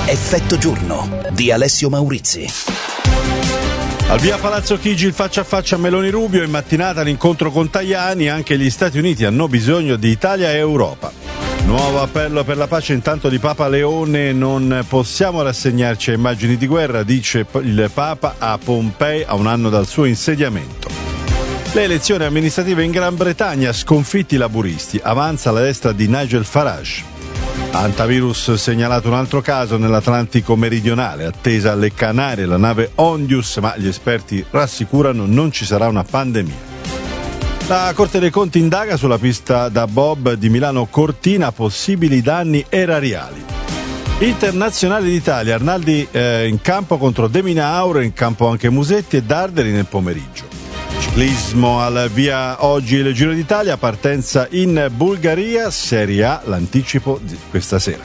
Effetto giorno di Alessio Maurizi. Al via Palazzo Chigi il faccia a faccia Meloni-Rubio, in mattinata l'incontro con Tajani. Anche gli Stati Uniti hanno bisogno di Italia e Europa. Nuovo appello per la pace intanto di Papa Leone. Non possiamo rassegnarci a immagini di guerra, dice il Papa a Pompei a un anno dal suo insediamento. Le elezioni amministrative in Gran Bretagna, sconfitti i laburisti, avanza la destra di Nigel Farage. Antivirus segnalato un altro caso nell'Atlantico meridionale, attesa alle Canarie la nave Ondius, ma gli esperti rassicurano non ci sarà una pandemia. La Corte dei Conti indaga sulla pista da bob di Milano Cortina possibili danni erariali. Internazionale d'Italia, Arnaldi in campo contro De Minauro, in campo anche Musetti e Darderi nel pomeriggio. Ciclismo al via oggi il Giro d'Italia, partenza in Bulgaria, Serie A, l'anticipo di questa sera.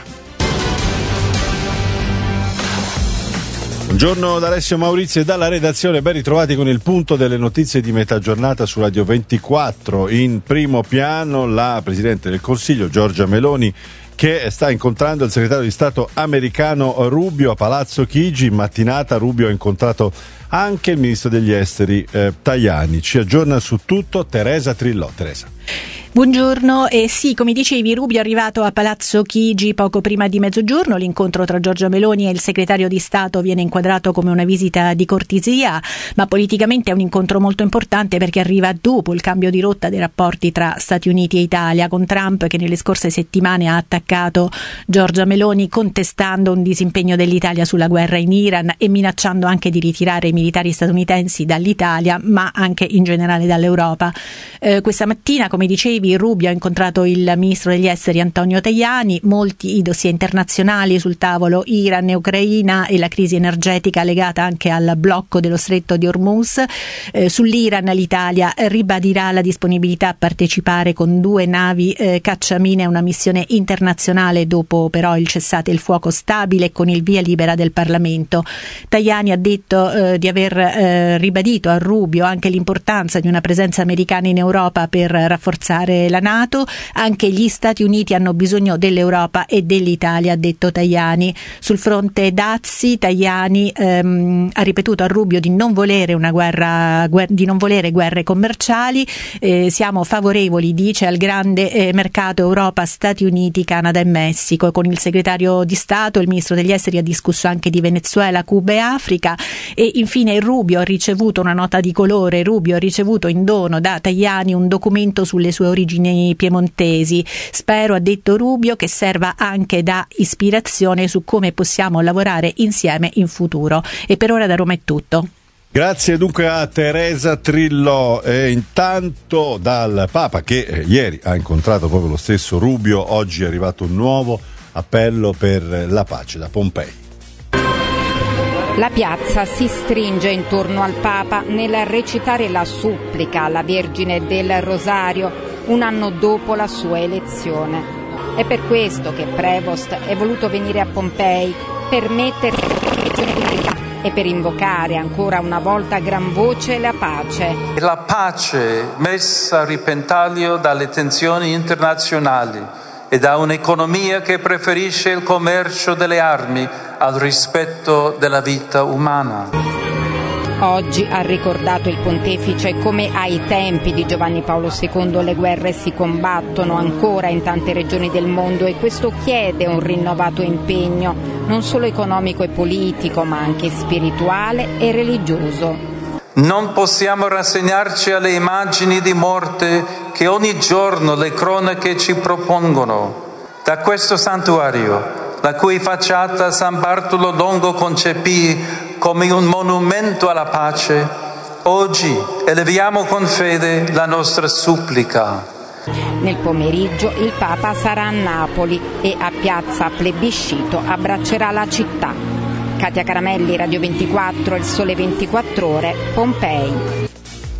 Buongiorno da Alessio Maurizi e dalla redazione, ben ritrovati con il punto delle notizie di metà giornata su Radio 24. In primo piano la Presidente del Consiglio Giorgia Meloni, che sta incontrando il segretario di Stato americano Rubio a Palazzo Chigi. In mattinata Rubio ha incontrato anche il ministro degli esteri Tajani. Ci aggiorna su tutto Teresa Trillò. Teresa. Buongiorno, sì, come dicevi, Rubio è arrivato a Palazzo Chigi poco prima di mezzogiorno. L'incontro tra Giorgia Meloni e il segretario di Stato viene inquadrato come una visita di cortesia, ma politicamente è un incontro molto importante perché arriva dopo il cambio di rotta dei rapporti tra Stati Uniti e Italia, con Trump che nelle scorse settimane ha attaccato Giorgia Meloni contestando un disimpegno dell'Italia sulla guerra in Iran e minacciando anche di ritirare i militari statunitensi dall'Italia, ma anche in generale dall'Europa. Questa mattina, come dicevi, Rubio ha incontrato il ministro degli esteri Antonio Tajani. Molti i dossier internazionali sul tavolo: Iran e Ucraina e la crisi energetica legata anche al blocco dello stretto di Hormuz. Sull'Iran l'Italia ribadirà la disponibilità a partecipare con 2 navi cacciamine a una missione internazionale dopo però il cessate il fuoco stabile e con il via libera del Parlamento. Tajani ha detto di aver ribadito a Rubio anche l'importanza di una presenza americana in Europa per rafforzare la NATO. Anche gli Stati Uniti hanno bisogno dell'Europa e dell'Italia, ha detto Tajani. Sul fronte dazi, Tajani ha ripetuto a Rubio di non volere di non volere guerre commerciali. Siamo favorevoli, dice, al grande mercato Europa, Stati Uniti, Canada e Messico. Con il segretario di Stato il ministro degli esteri ha discusso anche di Venezuela, Cuba e Africa. E infine Rubio ha ricevuto una nota di colore. Rubio ha ricevuto in dono da Tajani un documento sulle sue origini piemontesi. Spero, ha detto Rubio, che serva anche da ispirazione su come possiamo lavorare insieme in futuro. E per ora da Roma è tutto. Grazie dunque a Teresa Trillò. E intanto dal Papa, che ieri ha incontrato proprio lo stesso Rubio, oggi è arrivato un nuovo appello per la pace da Pompei. La piazza si stringe intorno al Papa nel recitare la supplica alla Vergine del Rosario un anno dopo la sua elezione. È per questo che Prevost è voluto venire a Pompei, per mettersi in verità e per invocare ancora una volta a gran voce la pace. La pace messa a repentaglio dalle tensioni internazionali e da un'economia che preferisce il commercio delle armi al rispetto della vita umana. Oggi ha ricordato il pontefice come ai tempi di Giovanni Paolo II le guerre si combattono ancora in tante regioni del mondo e questo chiede un rinnovato impegno, non solo economico e politico, ma anche spirituale e religioso. Non possiamo rassegnarci alle immagini di morte che ogni giorno le cronache ci propongono. Da questo santuario, la cui facciata San Bartolo Longo concepì come un monumento alla pace, oggi eleviamo con fede la nostra supplica. Nel pomeriggio il Papa sarà a Napoli e a Piazza Plebiscito abbraccerà la città. Katia Caramelli, Radio 24, Il Sole 24 Ore, Pompei.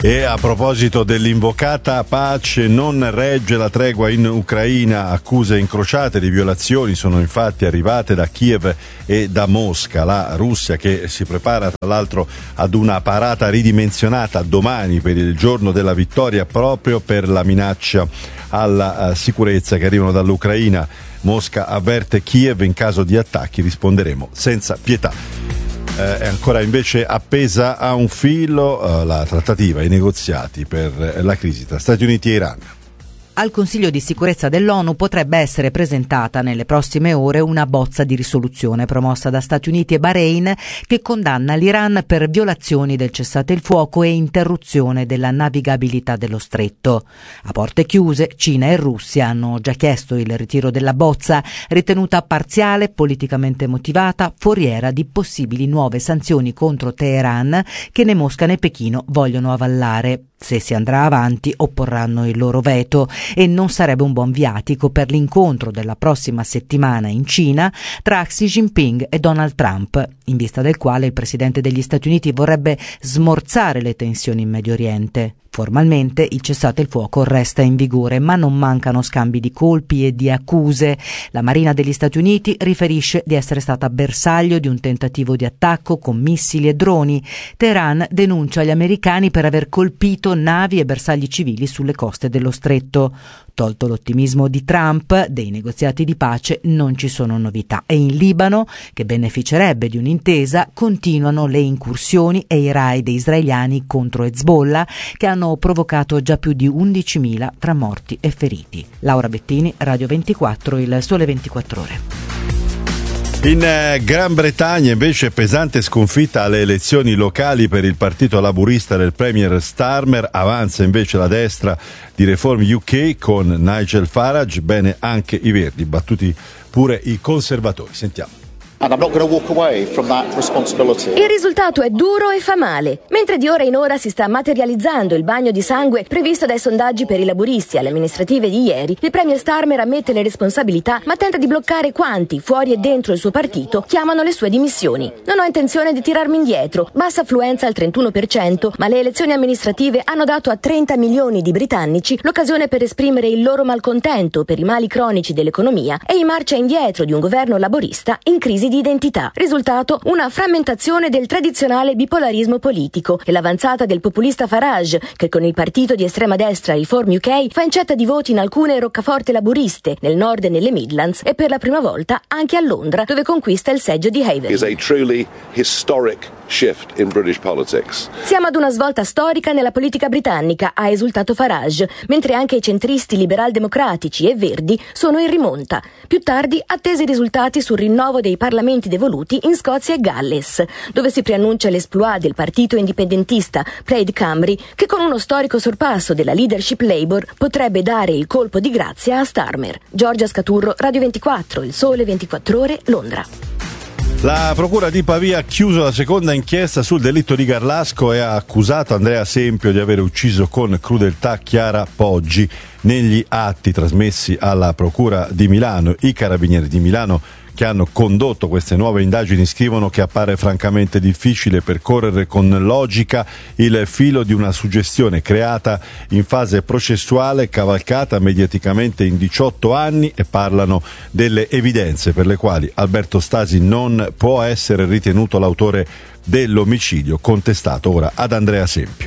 E a proposito dell'invocata pace, non regge la tregua in Ucraina, accuse incrociate di violazioni sono infatti arrivate da Kiev e da Mosca. La Russia che si prepara tra l'altro ad una parata ridimensionata domani per il giorno della vittoria proprio per la minaccia alla sicurezza che arrivano dall'Ucraina. Mosca avverte Kiev: in caso di attacchi risponderemo senza pietà. È ancora invece appesa a un filo la trattativa, i negoziati per la crisi tra Stati Uniti e Iran. Al Consiglio di sicurezza dell'ONU potrebbe essere presentata nelle prossime ore una bozza di risoluzione promossa da Stati Uniti e Bahrain che condanna l'Iran per violazioni del cessate il fuoco e interruzione della navigabilità dello stretto. A porte chiuse, Cina e Russia hanno già chiesto il ritiro della bozza, ritenuta parziale, politicamente motivata, foriera di possibili nuove sanzioni contro Teheran che né Mosca né Pechino vogliono avallare. Se si andrà avanti opporranno il loro veto e non sarebbe un buon viatico per l'incontro della prossima settimana in Cina tra Xi Jinping e Donald Trump, in vista del quale il presidente degli Stati Uniti vorrebbe smorzare le tensioni in Medio Oriente. Formalmente il cessate il fuoco resta in vigore, ma non mancano scambi di colpi e di accuse. La Marina degli Stati Uniti riferisce di essere stata bersaglio di un tentativo di attacco con missili e droni. Teheran denuncia gli americani per aver colpito navi e bersagli civili sulle coste dello stretto. Tolto l'ottimismo di Trump, dei negoziati di pace non ci sono novità e in Libano, che beneficerebbe di un'intesa, continuano le incursioni e i raid israeliani contro Hezbollah che hanno provocato già più di 11.000 tra morti e feriti. Laura Bettini, Radio 24, il Sole 24 Ore. In Gran Bretagna invece pesante sconfitta alle elezioni locali per il partito laburista del premier Starmer, avanza invece la destra di Reform UK con Nigel Farage, bene anche i Verdi, battuti pure i conservatori. Sentiamo. And I'm not going to walk away from that responsibility. Il risultato è duro e fa male. Mentre di ora in ora si sta materializzando il bagno di sangue previsto dai sondaggi per i laburisti alle amministrative di ieri, il premier Starmer ammette le responsabilità ma tenta di bloccare quanti, fuori e dentro il suo partito, chiamano le sue dimissioni. Non ho intenzione di tirarmi indietro. Bassa affluenza al 31%, ma le elezioni amministrative hanno dato a 30 milioni di britannici l'occasione per esprimere il loro malcontento per i mali cronici dell'economia e in marcia indietro di un governo laburista in crisi di identità. Risultato: una frammentazione del tradizionale bipolarismo politico e l'avanzata del populista Farage, che con il partito di estrema destra Reform UK fa incetta di voti in alcune roccaforte laburiste nel nord e nelle Midlands e per la prima volta anche a Londra, dove conquista il seggio di Haven. Is a truly historic shift in British politics. Siamo ad una svolta storica nella politica britannica, ha esultato Farage, mentre anche i centristi liberal-democratici e verdi sono in rimonta. Più tardi attesi i risultati sul rinnovo dei parlamenti devoluti in Scozia e Galles, dove si preannuncia l'esploit del partito indipendentista Plaid Cymru, che con uno storico sorpasso della leadership Labour potrebbe dare il colpo di grazia a Starmer. Giorgia Scaturro, Radio 24, Il Sole 24 Ore, Londra. La procura di Pavia ha chiuso la seconda inchiesta sul delitto di Garlasco e ha accusato Andrea Sempio di aver ucciso con crudeltà Chiara Poggi. Negli atti trasmessi alla procura di Milano, i carabinieri di Milano che hanno condotto queste nuove indagini scrivono che appare francamente difficile percorrere con logica il filo di una suggestione creata in fase processuale, cavalcata mediaticamente in 18 anni, e parlano delle evidenze per le quali Alberto Stasi non può essere ritenuto l'autore dell'omicidio contestato ora ad Andrea Sempio.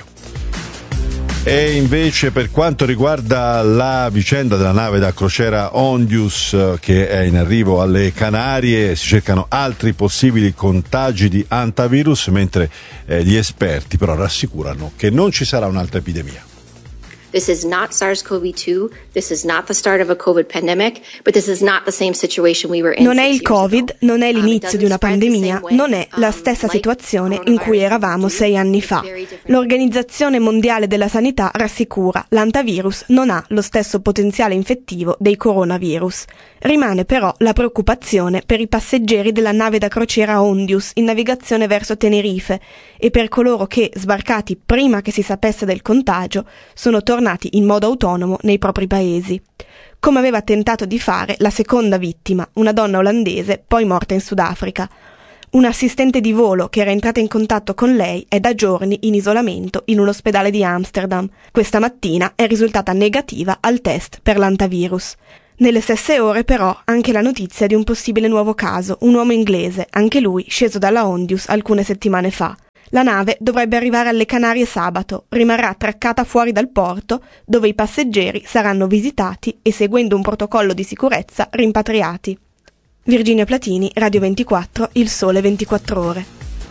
E invece per quanto riguarda la vicenda della nave da crociera Ondius che è in arrivo alle Canarie, si cercano altri possibili contagi di antivirus, mentre gli esperti però rassicurano che non ci sarà un'altra epidemia. This is not SARS-CoV-2. This is not the start of a COVID pandemic, but this is not the same situation we were in. Non è il Covid, non è l'inizio di una pandemia, non è la stessa situazione in cui eravamo 6 anni fa. L'Organizzazione Mondiale della Sanità rassicura, l'antivirus non ha lo stesso potenziale infettivo dei coronavirus. Rimane però la preoccupazione per i passeggeri della nave da crociera Ondius in navigazione verso Tenerife e per coloro che, sbarcati prima che si sapesse del contagio, sono tornati in modo autonomo nei propri paesi, come aveva tentato di fare la seconda vittima, una donna olandese poi morta in Sudafrica. Un assistente di volo che era entrata in contatto con lei è da giorni in isolamento in un ospedale di Amsterdam. Questa mattina è risultata negativa al test per l'antivirus. Nelle stesse ore però anche la notizia di un possibile nuovo caso, un uomo inglese, anche lui sceso dalla Ondius alcune settimane fa. La nave dovrebbe arrivare alle Canarie sabato, rimarrà attraccata fuori dal porto, dove i passeggeri saranno visitati e, seguendo un protocollo di sicurezza, rimpatriati. Virginia Platini, Radio 24, Il Sole 24 Ore.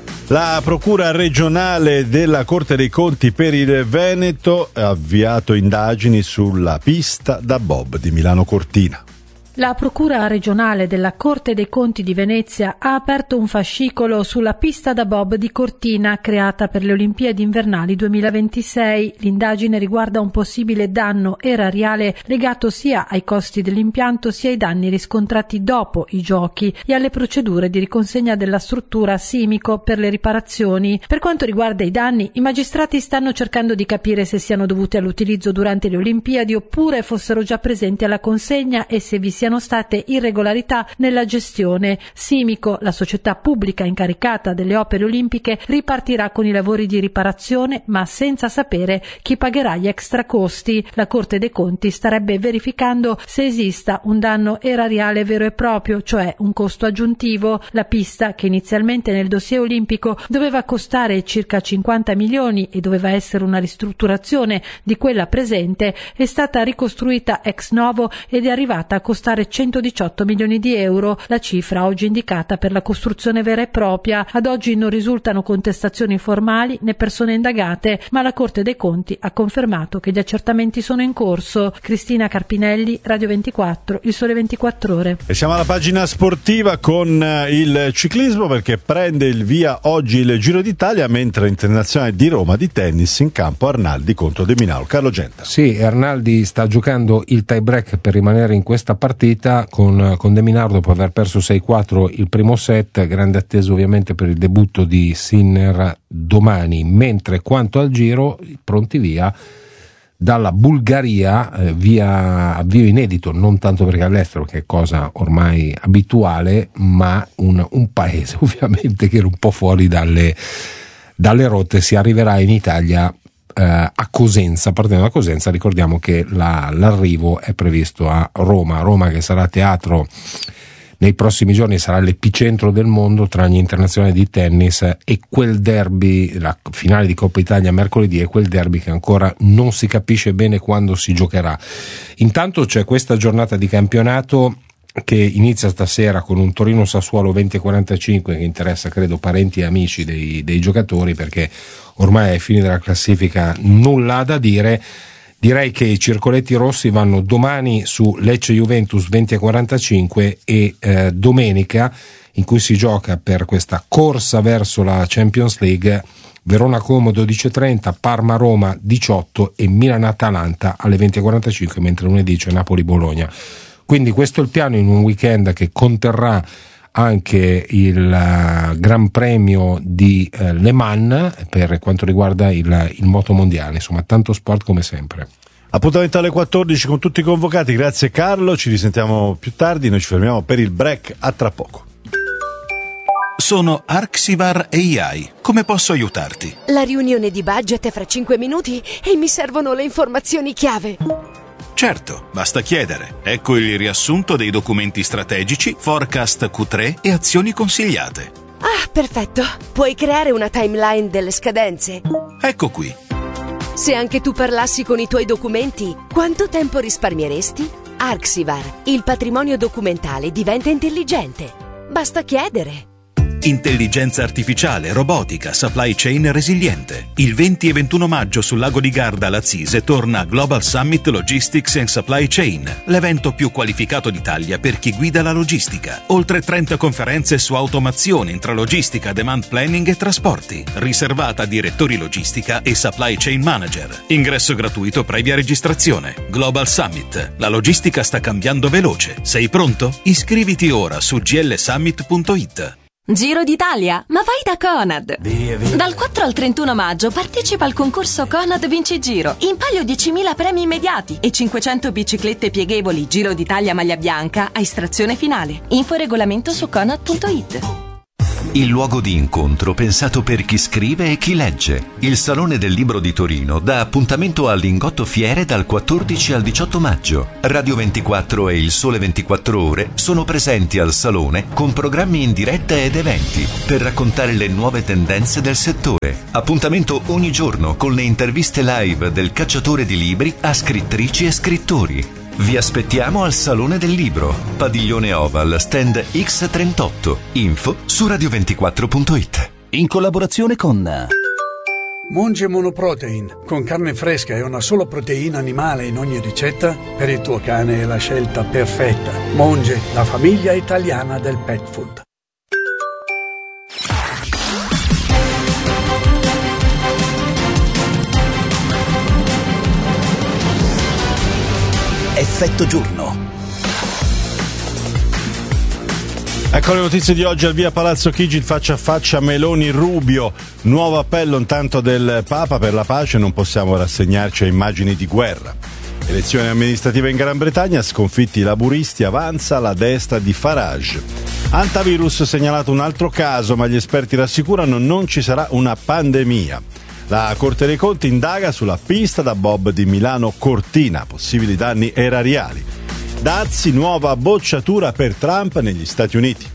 La Procura regionale della Corte dei Conti per il Veneto ha avviato indagini sulla pista da bob di Milano Cortina. La Procura regionale della Corte dei Conti di Venezia ha aperto un fascicolo sulla pista da bob di Cortina creata per le Olimpiadi invernali 2026. L'indagine riguarda un possibile danno erariale legato sia ai costi dell'impianto sia ai danni riscontrati dopo i giochi e alle procedure di riconsegna della struttura Simico per le riparazioni. Per quanto riguarda i danni, i magistrati stanno cercando di capire se siano dovuti all'utilizzo durante le Olimpiadi oppure fossero già presenti alla consegna e se vi siano state irregolarità nella gestione. Simico, la società pubblica incaricata delle opere olimpiche, ripartirà con i lavori di riparazione, ma senza sapere chi pagherà gli extra costi. La Corte dei Conti starebbe verificando se esista un danno erariale vero e proprio, cioè un costo aggiuntivo. La pista, che inizialmente nel dossier olimpico doveva costare circa 50 milioni e doveva essere una ristrutturazione di quella presente, è stata ricostruita ex novo ed è arrivata a costare 118 milioni di euro, la cifra oggi indicata per la costruzione vera e propria. Ad oggi non risultano contestazioni formali né persone indagate, ma la Corte dei Conti ha confermato che gli accertamenti sono in corso. Cristina Carpinelli, Radio 24, Il Sole 24 Ore. E siamo alla pagina sportiva con il ciclismo, perché prende il via oggi il Giro d'Italia, mentre Internazionale di Roma di tennis in campo Arnaldi contro De Minaur. Carlo Genta. Sì, Arnaldi sta giocando il tie break per rimanere in questa partita con De Minaur dopo aver perso 6-4 il primo set. Grande attesa ovviamente per il debutto di Sinner domani, mentre quanto al Giro, pronti via dalla Bulgaria, via avvio inedito, non tanto perché all'estero, che è cosa ormai abituale, ma un paese ovviamente che era un po' fuori dalle rotte. Si arriverà in Italia a Cosenza. Partendo da Cosenza, ricordiamo che l'arrivo è previsto a Roma che sarà teatro nei prossimi giorni, sarà l'epicentro del mondo tra gli internazionali di tennis e quel derby, la finale di Coppa Italia mercoledì, e quel derby che ancora non si capisce bene quando si giocherà. Intanto c'è questa giornata di campionato che inizia stasera con un Torino-Sassuolo 20:45 che interessa credo parenti e amici dei giocatori, perché ormai ai fini della classifica nulla ha da dire. Direi che i circoletti rossi vanno domani su Lecce-Juventus 20:45 e domenica, in cui si gioca per questa corsa verso la Champions League, Verona-Como 12:30, Parma-Roma 18 e Milan-Atalanta alle 20:45, mentre lunedì c'è Napoli-Bologna. Quindi questo è il piano in un weekend che conterrà anche il Gran Premio di Le Mans per quanto riguarda il motomondiale. Insomma, tanto sport come sempre. Appuntamento alle 14 con tutti i convocati. Grazie Carlo, ci risentiamo più tardi. Noi ci fermiamo per il break, a tra poco. Sono Arxivar AI. Come posso aiutarti? La riunione di budget è fra 5 minuti e mi servono le informazioni chiave. Certo, basta chiedere. Ecco il riassunto dei documenti strategici, forecast Q3 e azioni consigliate. Ah, perfetto. Puoi creare una timeline delle scadenze? Ecco qui. Se anche tu parlassi con i tuoi documenti, quanto tempo risparmieresti? Arxivar, il patrimonio documentale diventa intelligente. Basta chiedere. Intelligenza artificiale, robotica, supply chain resiliente. Il 20 e 21 maggio sul lago di Garda, Lazzise, torna Global Summit Logistics and Supply Chain, l'evento più qualificato d'Italia per chi guida la logistica. Oltre 30 conferenze su automazione, intralogistica, demand planning e trasporti, riservata a direttori logistica e supply chain manager. Ingresso gratuito previa registrazione. Global Summit. La logistica sta cambiando veloce. Sei pronto? Iscriviti ora su glsummit.it. Giro d'Italia, ma vai da Conad! Dal 4 al 31 maggio partecipa al concorso Conad Vinci Giro. In palio 10.000 premi immediati e 500 biciclette pieghevoli Giro d'Italia maglia bianca a estrazione finale. Info e regolamento su conad.it. il luogo di incontro pensato per chi scrive e chi legge. Il Salone del Libro di Torino dà appuntamento al Lingotto Fiere dal 14 al 18 maggio. Radio 24 e il Sole 24 Ore sono presenti al Salone con programmi in diretta ed eventi per raccontare le nuove tendenze del settore. Appuntamento ogni giorno con le interviste live del cacciatore di libri a scrittrici e scrittori. Vi aspettiamo al Salone del Libro, Padiglione Oval, stand X38. Info su radio24.it. In collaborazione con Monge Monoprotein, con carne fresca e una sola proteina animale in ogni ricetta, per il tuo cane è la scelta perfetta. Monge, la famiglia italiana del pet food. Effetto giorno. Ecco le notizie di oggi. Al via Palazzo Chigi il faccia a faccia Meloni-Rubio. Nuovo appello intanto del Papa per la pace, non possiamo rassegnarci a immagini di guerra. Elezioni amministrative in Gran Bretagna, sconfitti i laburisti, avanza la destra di Farage. Antivirus segnalato un altro caso, ma gli esperti rassicurano non ci sarà una pandemia. La Corte dei Conti indaga sulla pista da bob di Milano Cortina, possibili danni erariali. Dazi, nuova bocciatura per Trump negli Stati Uniti.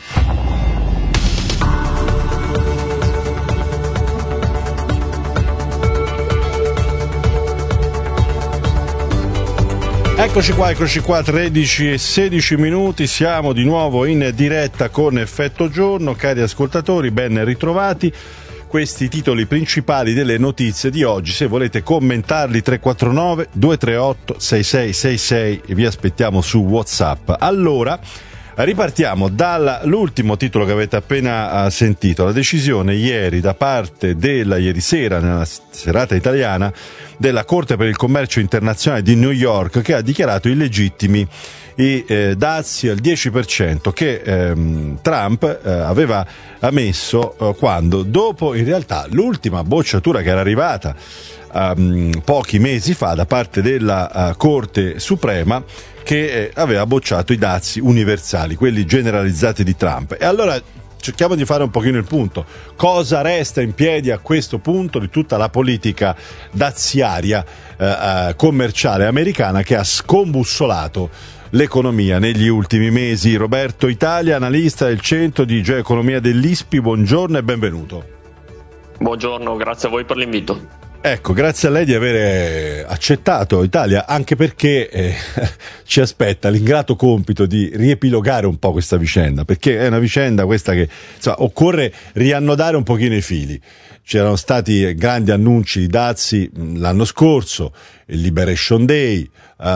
Eccoci qua, 13 e 16 minuti, siamo di nuovo in diretta con Effetto Giorno. Cari ascoltatori, ben ritrovati. Questi titoli principali delle notizie di oggi, se volete commentarli 349 238 6666 e vi aspettiamo su WhatsApp. Allora, ripartiamo dall'ultimo titolo che avete appena sentito, la decisione ieri sera nella serata italiana della Corte per il Commercio Internazionale di New York, che ha dichiarato illegittimi i dazi al 10% che Trump aveva ammesso quando, dopo in realtà l'ultima bocciatura che era arrivata pochi mesi fa da parte della Corte Suprema, che aveva bocciato i dazi universali, quelli generalizzati di Trump. E allora cerchiamo di fare un pochino il punto. Cosa resta in piedi a questo punto di tutta la politica daziaria commerciale americana che ha scombussolato l'economia negli ultimi mesi? Roberto Italia, analista del Centro di Geoeconomia dell'ISPI, buongiorno e benvenuto. Buongiorno, grazie a voi per l'invito. Ecco, grazie a lei di aver accettato Italia, anche perché ci aspetta l'ingrato compito di riepilogare un po' questa vicenda, perché è una vicenda questa che occorre riannodare un pochino i fili. C'erano stati grandi annunci di dazi l'anno scorso, il Liberation Day,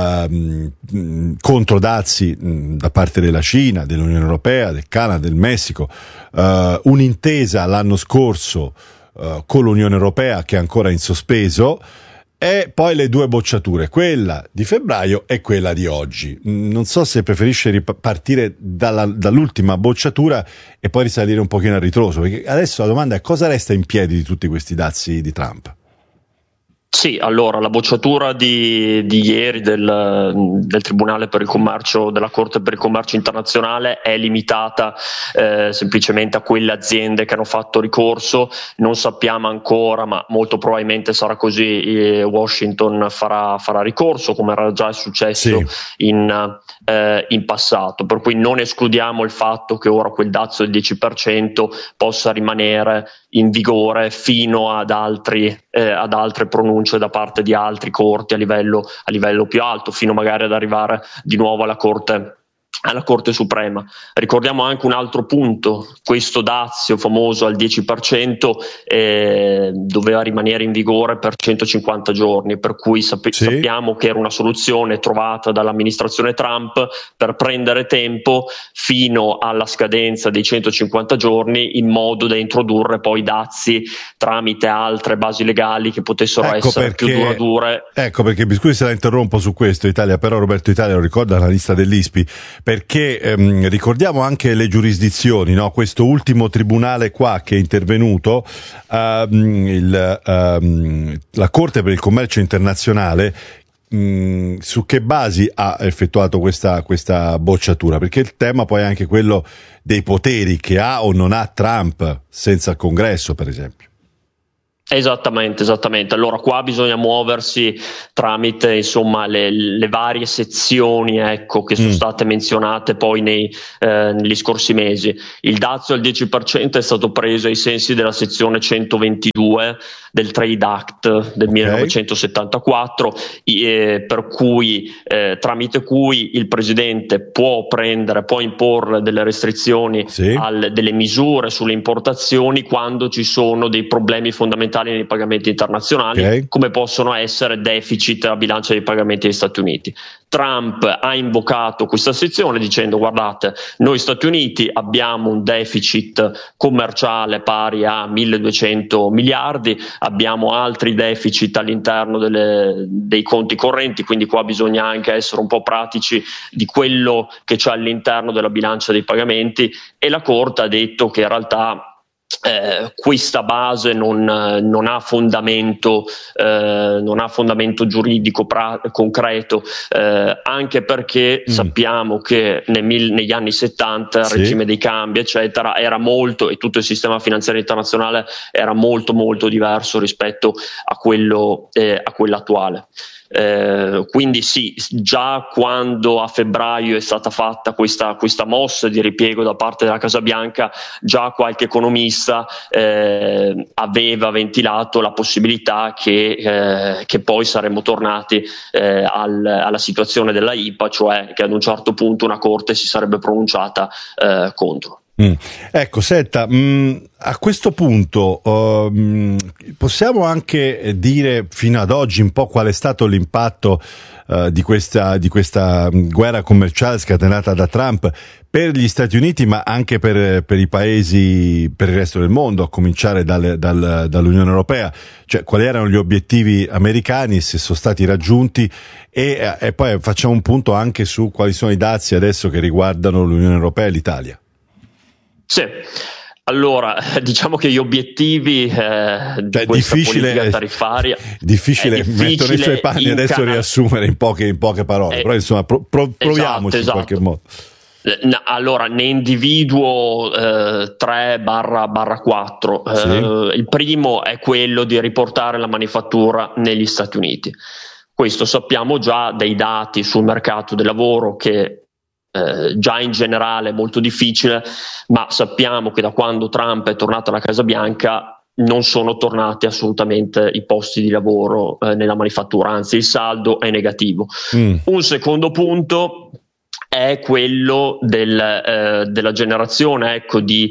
contro dazi da parte della Cina, dell'Unione Europea, del Canada, del Messico, un'intesa l'anno scorso con l'Unione Europea che è ancora in sospeso, e poi le due bocciature, quella di febbraio e quella di oggi. Non so se preferisce ripartire dall'ultima bocciatura e poi risalire un pochino a ritroso, perché adesso la domanda è: cosa resta in piedi di tutti questi dazi di Trump? Sì, allora la bocciatura di ieri del Tribunale per il Commercio, della Corte per il Commercio Internazionale, è limitata semplicemente a quelle aziende che hanno fatto ricorso. Non sappiamo ancora, ma molto probabilmente sarà così, Washington farà ricorso, come era già successo in passato, per cui non escludiamo il fatto che ora quel dazio del 10% possa rimanere in vigore fino ad altre pronunce da parte di altri corti a livello più alto, fino magari ad arrivare di nuovo alla Corte Suprema. Ricordiamo anche un altro punto: questo dazio famoso al 10% doveva rimanere in vigore per 150 giorni, per cui sappiamo che era una soluzione trovata dall'amministrazione Trump per prendere tempo fino alla scadenza dei 150 giorni, in modo da introdurre poi dazi tramite altre basi legali che potessero essere più duradure. Ecco perché, mi scusi se la interrompo su questo, Italia, però Roberto Italia lo ricorda, analista dell'ISPI, perché ricordiamo anche le giurisdizioni, no? Questo ultimo tribunale qua che è intervenuto, la Corte per il Commercio Internazionale, su che basi ha effettuato questa bocciatura? Perché il tema poi è anche quello dei poteri che ha o non ha Trump senza il Congresso, per esempio. Esattamente. Allora qua bisogna muoversi tramite insomma le varie sezioni, ecco, che sono state menzionate poi negli scorsi mesi. Il dazio al 10% è stato preso ai sensi della sezione 122 del Trade Act del 1974, per cui tramite cui il presidente può imporre delle restrizioni, delle misure sulle importazioni quando ci sono dei problemi fondamentali nei pagamenti internazionali, come possono essere deficit a bilancia dei pagamenti degli Stati Uniti. Trump ha invocato questa sezione dicendo: guardate, noi Stati Uniti abbiamo un deficit commerciale pari a 1.200 miliardi, abbiamo altri deficit all'interno dei conti correnti, quindi qua bisogna anche essere un po' pratici di quello che c'è all'interno della bilancia dei pagamenti, e la Corte ha detto che in realtà questa base non ha fondamento giuridico concreto, anche perché sappiamo che negli anni 70 il regime dei cambi eccetera era molto, e tutto il sistema finanziario internazionale era molto molto diverso rispetto a quello attuale. Quindi sì, già quando a febbraio è stata fatta questa mossa di ripiego da parte della Casa Bianca, già qualche economista aveva ventilato la possibilità che poi saremmo tornati alla situazione della IPA, cioè che ad un certo punto una corte si sarebbe pronunciata contro. Ecco, senta, a questo punto possiamo anche dire fino ad oggi un po' qual è stato l'impatto di questa guerra commerciale scatenata da Trump per gli Stati Uniti, ma anche per i paesi, per il resto del mondo, a cominciare dall'Unione Europea, cioè quali erano gli obiettivi americani, se sono stati raggiunti, e poi facciamo un punto anche su quali sono i dazi adesso che riguardano l'Unione Europea e l'Italia. Sì, allora diciamo che gli obiettivi di questa politica tariffaria difficile mettere nei suoi panni adesso riassumere in poche parole, però insomma proviamoci in qualche modo. Allora ne individuo 3/4. Il primo è quello di riportare la manifattura negli Stati Uniti. Questo sappiamo già dai dati sul mercato del lavoro che già in generale è molto difficile, ma sappiamo che da quando Trump è tornato alla Casa Bianca non sono tornati assolutamente i posti di lavoro nella manifattura, anzi il saldo è negativo. Un secondo punto è quello della generazione, ecco, di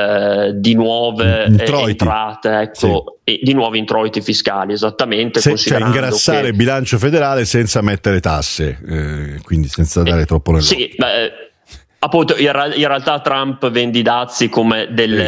nuove entrate, ecco, e di nuovi introiti fiscali, esattamente. Cioè ingrassare il bilancio federale senza mettere tasse, quindi senza dare troppo nel appunto, in realtà Trump vende i dazi come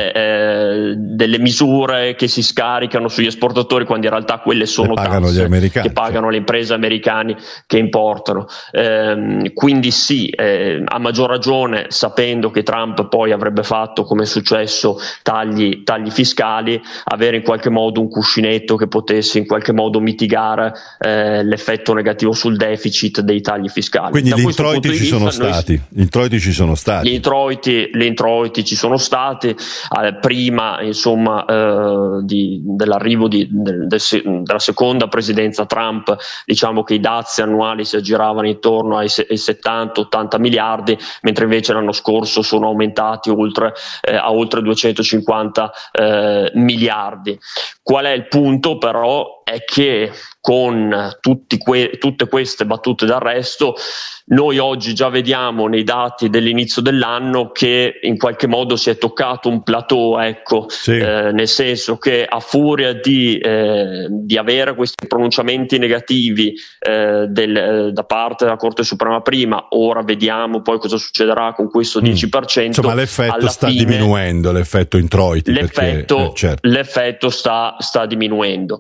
delle misure che si scaricano sugli esportatori, quando in realtà quelle sono tasse che pagano le imprese americane che importano. Quindi sì, a maggior ragione, sapendo che Trump poi avrebbe fatto, come è successo, tagli fiscali, avere in qualche modo un cuscinetto che potesse in qualche modo mitigare l'effetto negativo sul deficit dei tagli fiscali. Quindi gli introiti ci sono stati. Gli introiti ci sono stati prima, insomma, dell'arrivo della seconda presidenza Trump. Diciamo che i dazi annuali si aggiravano intorno ai 70-80 miliardi, mentre invece l'anno scorso sono aumentati a oltre 250 miliardi. Qual è il punto però? È che con tutte queste battute d'arresto noi oggi già vediamo nei dati dell'inizio dell'anno che in qualche modo si è toccato un plateau, ecco, nel senso che a furia di avere questi pronunciamenti negativi da parte della Corte Suprema prima, ora vediamo poi cosa succederà con questo 10%. Insomma, l'effetto sta diminuendo, l'effetto introiti. L'effetto sta diminuendo.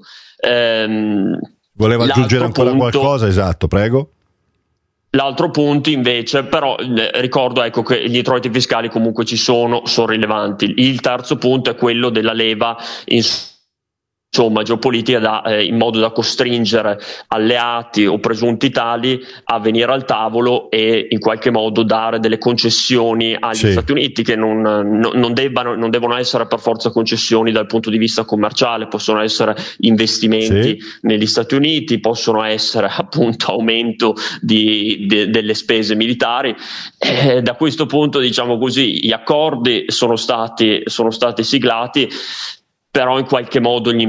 Voleva aggiungere ancora qualcosa? Esatto, prego. L'altro punto invece, però ricordo, ecco, che gli introiti fiscali comunque ci sono rilevanti. Il terzo punto è quello della leva geopolitica in modo da costringere alleati o presunti tali a venire al tavolo e in qualche modo dare delle concessioni agli Stati Uniti, che non devono essere per forza concessioni dal punto di vista commerciale, possono essere investimenti negli Stati Uniti, possono essere appunto aumento delle spese militari. Da questo punto, diciamo così, gli accordi sono stati siglati, però in qualche modo gli